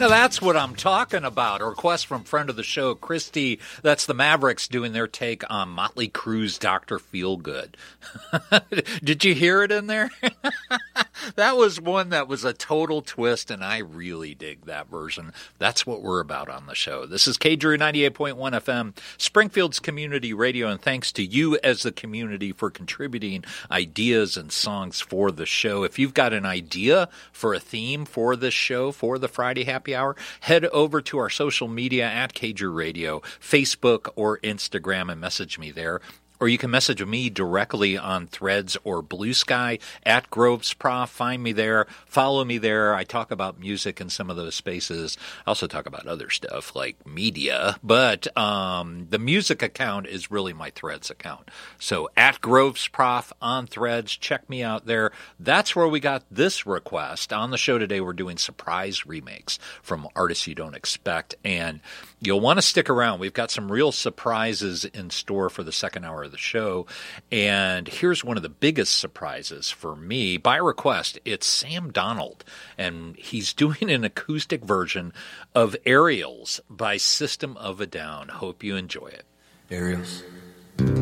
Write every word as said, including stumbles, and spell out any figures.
Now that's what I'm talking about. A request from friend of the show, Christy. That's the Mavericks doing their take on Motley Crue's Doctor Feelgood. Did you hear it in there? That was one that was a total twist, and I really dig that version. That's what we're about on the show. This is K Drew ninety-eight point one F M, Springfield's community radio, and thanks to you as the community for contributing ideas and songs for the show. If you've got an idea for a theme for this show, for the Friday Happy Hour, head over to our social media at K Drew Radio, Facebook or Instagram, and message me there. Or you can message me directly on Threads or Blue Sky at Groves Prof. Find me there. Follow me there. I talk about music in some of those spaces. I also talk about other stuff like media. But um, the music account is really my Threads account. So at Groves Prof on Threads. Check me out there. That's where we got this request. On the show today, we're doing surprise remakes from artists you don't expect. And you'll want to stick around. We've got some real surprises in store for the second hour of the show. And here's one of the biggest surprises for me. By request, it's Sam Donald. And he's doing an acoustic version of Aerials by System of a Down. Hope you enjoy it. Aerials.